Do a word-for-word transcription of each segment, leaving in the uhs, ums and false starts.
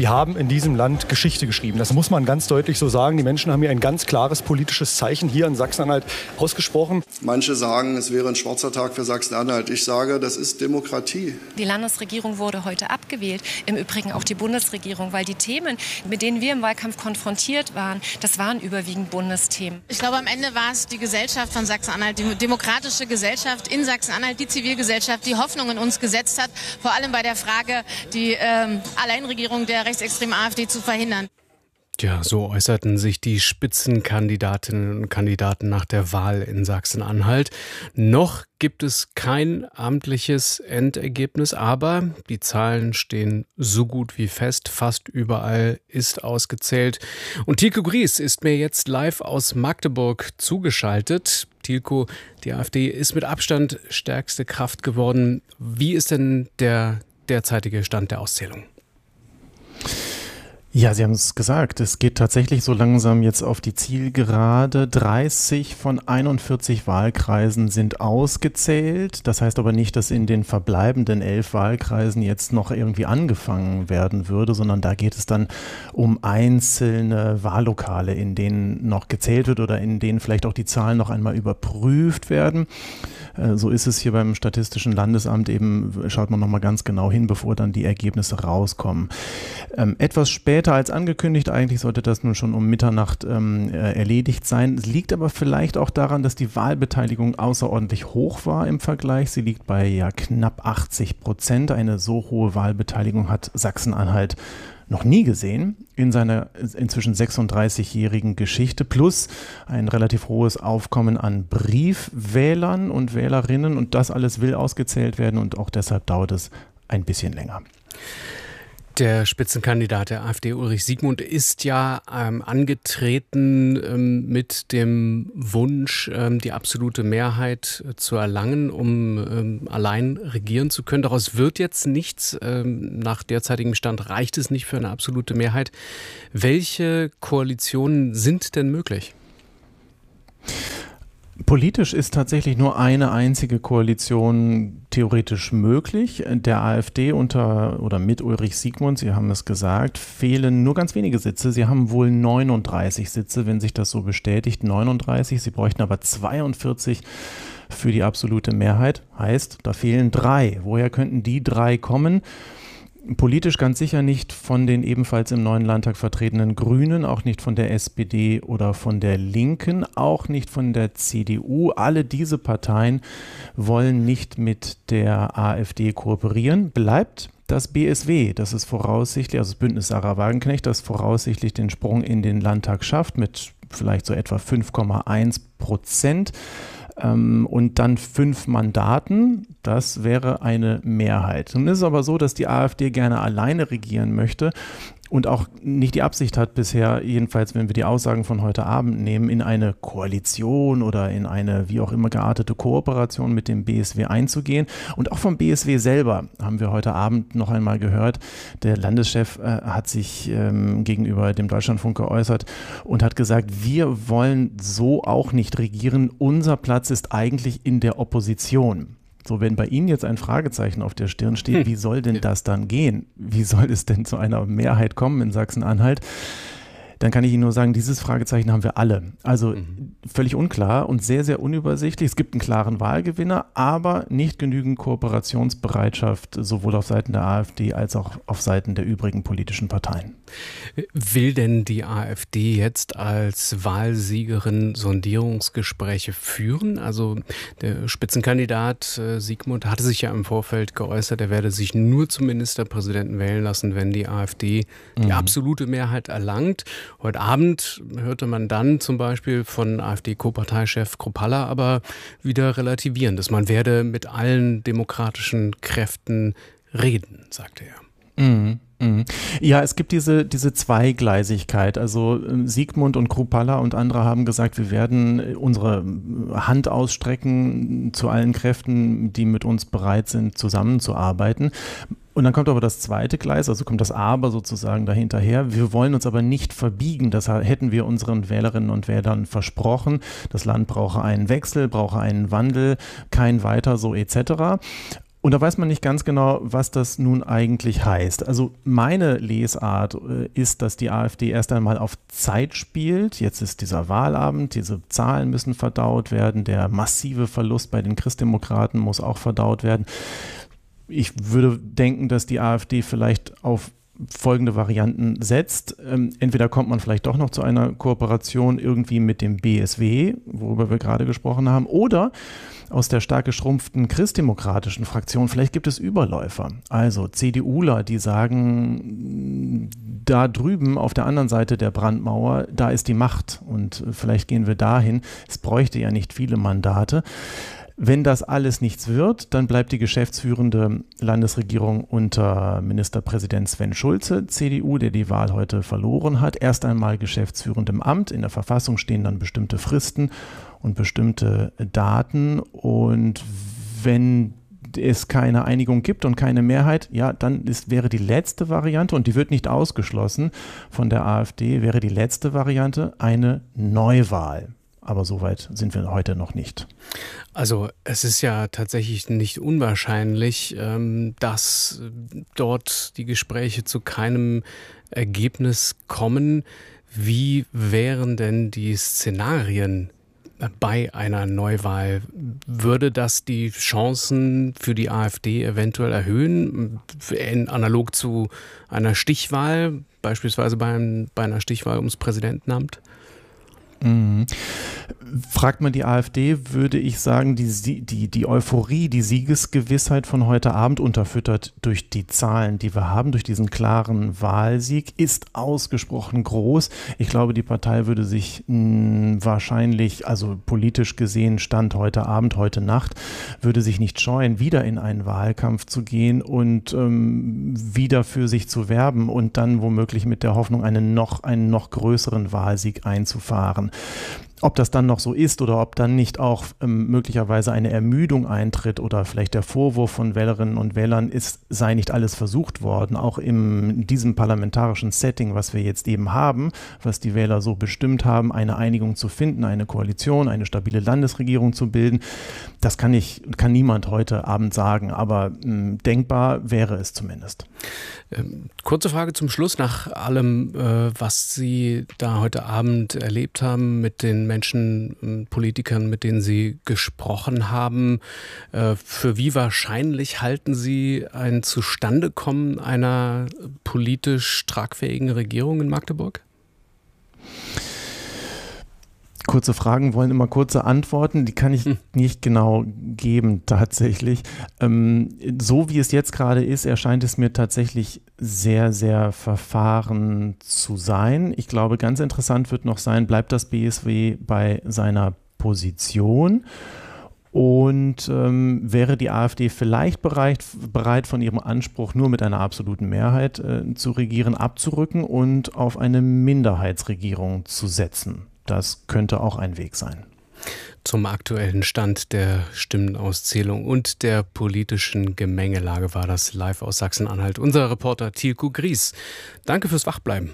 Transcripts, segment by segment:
Wir haben in diesem Land Geschichte geschrieben. Das muss man ganz deutlich so sagen. Die Menschen haben hier ein ganz klares politisches Zeichen hier in Sachsen-Anhalt ausgesprochen. Manche sagen, es wäre ein schwarzer Tag für Sachsen-Anhalt. Ich sage, das ist Demokratie. Die Landesregierung wurde heute abgewählt, im Übrigen auch die Bundesregierung, weil die Themen, mit denen wir im Wahlkampf konfrontiert waren, das waren überwiegend Bundesthemen. Ich glaube, am Ende war es die Gesellschaft von Sachsen-Anhalt, die demokratische Gesellschaft in Sachsen-Anhalt, die Zivilgesellschaft, die Hoffnung in uns gesetzt hat, vor allem bei der Frage, die ähm, Alleinregierung der rechtsextremen AfD zu verhindern. Ja, so äußerten sich die Spitzenkandidatinnen und Kandidaten nach der Wahl in Sachsen-Anhalt. Noch gibt es kein amtliches Endergebnis, aber die Zahlen stehen so gut wie fest. Fast überall ist ausgezählt. Und Tilko Gries ist mir jetzt live aus Magdeburg zugeschaltet. Tilko, die AfD ist mit Abstand stärkste Kraft geworden. Wie ist denn der derzeitige Stand der Auszählung? Ja, Sie haben es gesagt, es geht tatsächlich so langsam jetzt auf die Zielgerade. dreißig von einundvierzig Wahlkreisen sind ausgezählt. Das heißt aber nicht, dass in den verbleibenden elf Wahlkreisen jetzt noch irgendwie angefangen werden würde, sondern da geht es dann um einzelne Wahllokale, in denen noch gezählt wird oder in denen vielleicht auch die Zahlen noch einmal überprüft werden. So ist es hier beim Statistischen Landesamt eben, schaut man nochmal ganz genau hin, bevor dann die Ergebnisse rauskommen. Ähm, etwas später als angekündigt, eigentlich sollte das nun schon um Mitternacht ähm, erledigt sein. Es liegt aber vielleicht auch daran, dass die Wahlbeteiligung außerordentlich hoch war im Vergleich. Sie liegt bei ja knapp achtzig Prozent. Eine so hohe Wahlbeteiligung hat Sachsen-Anhalt noch nie gesehen in seiner inzwischen sechsunddreißigjährigen Geschichte, plus ein relativ hohes Aufkommen an Briefwählern und Wählerinnen, und das alles will ausgezählt werden und auch deshalb dauert es ein bisschen länger. Der Spitzenkandidat der AfD, Ulrich Siegmund, ist ja ähm, angetreten ähm, mit dem Wunsch, ähm, die absolute Mehrheit äh, zu erlangen, um ähm, allein regieren zu können. Daraus wird jetzt nichts. Ähm, nach derzeitigem Stand reicht es nicht für eine absolute Mehrheit. Welche Koalitionen sind denn möglich? Politisch ist tatsächlich nur eine einzige Koalition theoretisch möglich. Der AfD unter oder mit Ulrich Siegmund, Sie haben es gesagt, fehlen nur ganz wenige Sitze. Sie haben wohl neununddreißig Sitze, wenn sich das so bestätigt. neununddreißig, Sie bräuchten aber zweiundvierzig für die absolute Mehrheit. Heißt, da fehlen drei. Woher könnten die drei kommen? Politisch ganz sicher nicht von den ebenfalls im neuen Landtag vertretenen Grünen, auch nicht von der S P D oder von der Linken, auch nicht von der C D U. Alle diese Parteien wollen nicht mit der AfD kooperieren. Bleibt das B S W, das ist voraussichtlich, also das Bündnis Sarah Wagenknecht, das voraussichtlich den Sprung in den Landtag schafft mit vielleicht so etwa fünf Komma eins Prozent. Und dann fünf Mandaten, das wäre eine Mehrheit. Nun ist es aber so, dass die AfD gerne alleine regieren möchte und auch nicht die Absicht hat bisher, jedenfalls wenn wir die Aussagen von heute Abend nehmen, in eine Koalition oder in eine wie auch immer geartete Kooperation mit dem B S W einzugehen. Und auch vom B S W selber haben wir heute Abend noch einmal gehört, der Landeschef äh, hat sich ähm, gegenüber dem Deutschlandfunk geäußert und hat gesagt, wir wollen so auch nicht regieren, unser Platz ist eigentlich in der Opposition. So, wenn bei Ihnen jetzt ein Fragezeichen auf der Stirn steht, wie soll denn das dann gehen? Wie soll es denn zu einer Mehrheit kommen in Sachsen-Anhalt? Dann kann ich Ihnen nur sagen, dieses Fragezeichen haben wir alle. Also mhm. völlig unklar und sehr, sehr unübersichtlich. Es gibt einen klaren Wahlgewinner, aber nicht genügend Kooperationsbereitschaft, sowohl auf Seiten der AfD als auch auf Seiten der übrigen politischen Parteien. Will denn die AfD jetzt als Wahlsiegerin Sondierungsgespräche führen? Also der Spitzenkandidat äh, Siegmund hatte sich ja im Vorfeld geäußert, er werde sich nur zum Ministerpräsidenten wählen lassen, wenn die AfD die mhm. absolute Mehrheit erlangt. Heute Abend hörte man dann zum Beispiel von AfD-Co-Parteichef Kruppalla aber wieder relativieren, man werde mit allen demokratischen Kräften reden, sagte er. Mhm. Ja, es gibt diese, diese Zweigleisigkeit. Also Siegmund und Kruppalla und andere haben gesagt, wir werden unsere Hand ausstrecken zu allen Kräften, die mit uns bereit sind, zusammenzuarbeiten. Und dann kommt aber das zweite Gleis, also kommt das Aber sozusagen dahinterher. Wir wollen uns aber nicht verbiegen. Das hätten wir unseren Wählerinnen und Wählern versprochen. Das Land brauche einen Wechsel, brauche einen Wandel, kein Weiter so et cetera. Und da weiß man nicht ganz genau, was das nun eigentlich heißt. Also meine Lesart äh, ist, dass die AfD erst einmal auf Zeit spielt. Jetzt ist dieser Wahlabend, diese Zahlen müssen verdaut werden, der massive Verlust bei den Christdemokraten muss auch verdaut werden. Ich würde denken, dass die AfD vielleicht auf folgende Varianten setzt. Ähm, entweder kommt man vielleicht doch noch zu einer Kooperation irgendwie mit dem B S W, worüber wir gerade gesprochen haben, oder aus der stark geschrumpften christdemokratischen Fraktion, vielleicht gibt es Überläufer. Also CDUler, die sagen, da drüben auf der anderen Seite der Brandmauer, da ist die Macht und vielleicht gehen wir dahin. Es bräuchte ja nicht viele Mandate. Wenn das alles nichts wird, dann bleibt die geschäftsführende Landesregierung unter Ministerpräsident Sven Schulze, C D U, der die Wahl heute verloren hat. Erst einmal geschäftsführend im Amt. In der Verfassung stehen dann bestimmte Fristen und bestimmte Daten. Und wenn es keine Einigung gibt und keine Mehrheit, ja, dann ist, wäre die letzte Variante, und die wird nicht ausgeschlossen von der AfD, wäre die letzte Variante eine Neuwahl. Aber so weit sind wir heute noch nicht. Also es ist ja tatsächlich nicht unwahrscheinlich, dass dort die Gespräche zu keinem Ergebnis kommen. Wie wären denn die Szenarien bei einer Neuwahl? Würde das die Chancen für die AfD eventuell erhöhen, in, analog zu einer Stichwahl, beispielsweise bei, bei einer Stichwahl ums Präsidentenamt? Mhm. Fragt man die AfD, würde ich sagen, die, die, die Euphorie, die Siegesgewissheit von heute Abend, unterfüttert durch die Zahlen, die wir haben, durch diesen klaren Wahlsieg, ist ausgesprochen groß. Ich glaube, die Partei würde sich mh, wahrscheinlich, also politisch gesehen, Stand heute Abend, heute Nacht, würde sich nicht scheuen, wieder in einen Wahlkampf zu gehen und ähm, wieder für sich zu werben und dann womöglich mit der Hoffnung, einen noch, einen noch größeren Wahlsieg einzufahren. Ob das dann noch so ist oder ob dann nicht auch ähm, möglicherweise eine Ermüdung eintritt oder vielleicht der Vorwurf von Wählerinnen und Wählern ist, sei nicht alles versucht worden, auch im, in diesem parlamentarischen Setting, was wir jetzt eben haben, was die Wähler so bestimmt haben, eine Einigung zu finden, eine Koalition, eine stabile Landesregierung zu bilden. Das kann ich, kann niemand heute Abend sagen, aber ähm, denkbar wäre es zumindest. Ähm, kurze Frage zum Schluss. Nach allem, äh, was Sie da heute Abend erlebt haben mit den Menschen, Politikern, mit denen Sie gesprochen haben, äh, für wie wahrscheinlich halten Sie ein Zustandekommen einer politisch tragfähigen Regierung in Magdeburg? Kurze Fragen wollen immer kurze Antworten, die kann ich hm. nicht genau geben tatsächlich. Ähm, so wie es jetzt gerade ist, erscheint es mir tatsächlich sehr, sehr verfahren zu sein. Ich glaube, ganz interessant wird noch sein, bleibt das B S W bei seiner Position? Und ähm, wäre die AfD vielleicht bereit, bereit, von ihrem Anspruch, nur mit einer absoluten Mehrheit äh, zu regieren, abzurücken und auf eine Minderheitsregierung zu setzen? Das könnte auch ein Weg sein. Zum aktuellen Stand der Stimmenauszählung und der politischen Gemengelage war das live aus Sachsen-Anhalt unser Reporter Tilko Gries. Danke fürs Wachbleiben.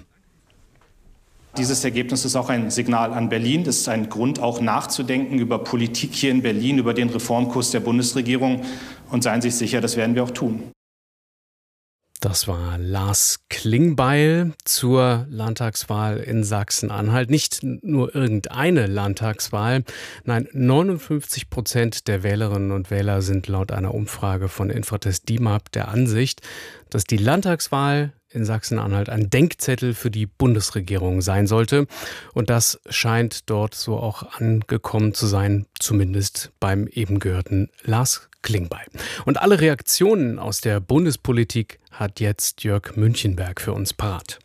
Dieses Ergebnis ist auch ein Signal an Berlin. Das ist ein Grund, auch nachzudenken über Politik hier in Berlin, über den Reformkurs der Bundesregierung. Und seien Sie sich sicher, das werden wir auch tun. Das war Lars Klingbeil zur Landtagswahl in Sachsen-Anhalt. Nicht nur irgendeine Landtagswahl. Nein, neunundfünfzig Prozent der Wählerinnen und Wähler sind laut einer Umfrage von Infratest D I M A P der Ansicht, dass die Landtagswahl in Sachsen-Anhalt ein Denkzettel für die Bundesregierung sein sollte. Und das scheint dort so auch angekommen zu sein, zumindest beim eben gehörten Lars Klingbeil. Und alle Reaktionen aus der Bundespolitik hat jetzt Jörg Münchenberg für uns parat.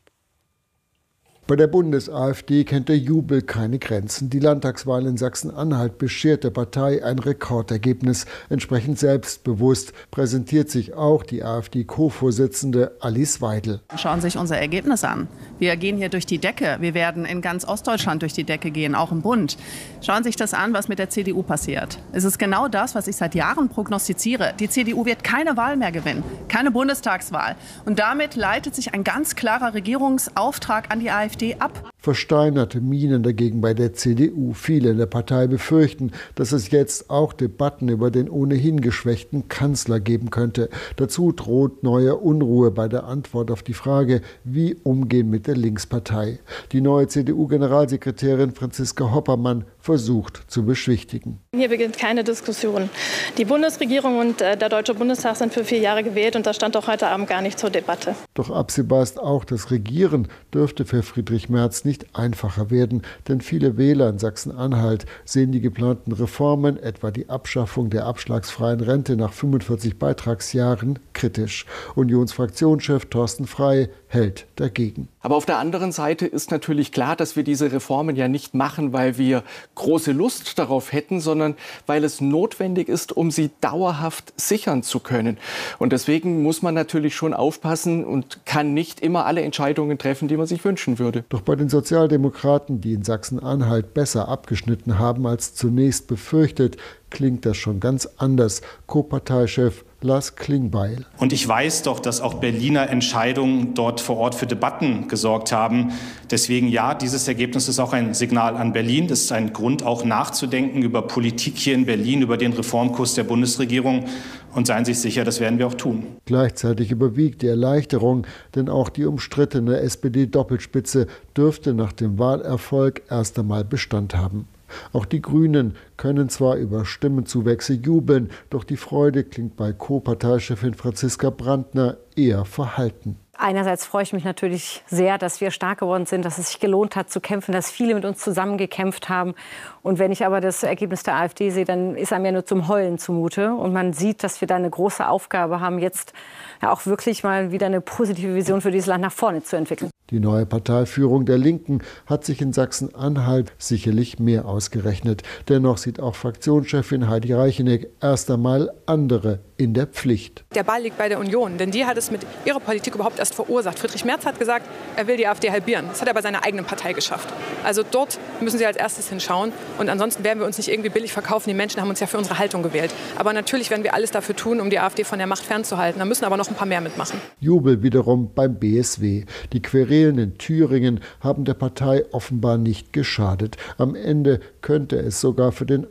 Bei der Bundes-AfD kennt der Jubel keine Grenzen. Die Landtagswahl in Sachsen-Anhalt beschert der Partei ein Rekordergebnis. Entsprechend selbstbewusst präsentiert sich auch die AfD-Co-Vorsitzende Alice Weidel. Schauen Sie sich unser Ergebnis an. Wir gehen hier durch die Decke. Wir werden in ganz Ostdeutschland durch die Decke gehen, auch im Bund. Schauen Sie sich das an, was mit der C D U passiert. Es ist genau das, was ich seit Jahren prognostiziere. Die C D U wird keine Wahl mehr gewinnen, keine Bundestagswahl. Und damit leitet sich ein ganz klarer Regierungsauftrag an die AfD ab. Versteinerte Mienen dagegen bei der C D U. Viele in der Partei befürchten, dass es jetzt auch Debatten über den ohnehin geschwächten Kanzler geben könnte. Dazu droht neue Unruhe bei der Antwort auf die Frage, wie umgehen mit der Linkspartei. Die neue C D U-Generalsekretärin Franziska Hoppermann versucht zu beschwichtigen. Hier beginnt keine Diskussion. Die Bundesregierung und äh, der Deutsche Bundestag sind für vier Jahre gewählt und das stand auch heute Abend gar nicht zur Debatte. Doch absehbar ist auch, das Regieren dürfte für Friedrich Merz nicht einfacher werden, denn viele Wähler in Sachsen-Anhalt sehen die geplanten Reformen, etwa die Abschaffung der abschlagsfreien Rente nach fünfundvierzig Beitragsjahren, kritisch. Unionsfraktionschef Thorsten Frey hält dagegen. Aber auf der anderen Seite ist natürlich klar, dass wir diese Reformen ja nicht machen, weil wir große Lust darauf hätten, sondern weil es notwendig ist, um sie dauerhaft sichern zu können. Und deswegen muss man natürlich schon aufpassen und kann nicht immer alle Entscheidungen treffen, die man sich wünschen würde. Doch bei den Sozialdemokraten, die in Sachsen-Anhalt besser abgeschnitten haben als zunächst befürchtet, klingt das schon ganz anders. Co-Parteichef Lars Klingbeil. Und ich weiß doch, dass auch Berliner Entscheidungen dort vor Ort für Debatten gesorgt haben. Deswegen ja, dieses Ergebnis ist auch ein Signal an Berlin. Das ist ein Grund, auch nachzudenken über Politik hier in Berlin, über den Reformkurs der Bundesregierung. Und seien Sie sich sicher, das werden wir auch tun. Gleichzeitig überwiegt die Erleichterung, denn auch die umstrittene S P D-Doppelspitze dürfte nach dem Wahlerfolg erst einmal Bestand haben. Auch die Grünen können zwar über Stimmenzuwächse jubeln, doch die Freude klingt bei Co-Parteichefin Franziska Brandner eher verhalten. Einerseits freue ich mich natürlich sehr, dass wir stark geworden sind, dass es sich gelohnt hat zu kämpfen, dass viele mit uns zusammen gekämpft haben. Und wenn ich aber das Ergebnis der AfD sehe, dann ist einem ja nur zum Heulen zumute. Und man sieht, dass wir da eine große Aufgabe haben, jetzt ja auch wirklich mal wieder eine positive Vision für dieses Land nach vorne zu entwickeln. Die neue Parteiführung der Linken hat sich in Sachsen-Anhalt sicherlich mehr ausgerechnet. Dennoch sieht auch Fraktionschefin Heidi Reicheneck erst einmal andere in der Pflicht. Der Ball liegt bei der Union, denn die hat es mit ihrer Politik überhaupt erst verursacht. Friedrich Merz hat gesagt, er will die AfD halbieren. Das hat er bei seiner eigenen Partei geschafft. Also dort müssen sie als erstes hinschauen. Und ansonsten werden wir uns nicht irgendwie billig verkaufen. Die Menschen haben uns ja für unsere Haltung gewählt. Aber natürlich werden wir alles dafür tun, um die AfD von der Macht fernzuhalten. Da müssen aber noch ein paar mehr mitmachen. Jubel wiederum beim B S W. Die Querelen in Thüringen haben der Partei offenbar nicht geschadet. Am Ende könnte es sogar für den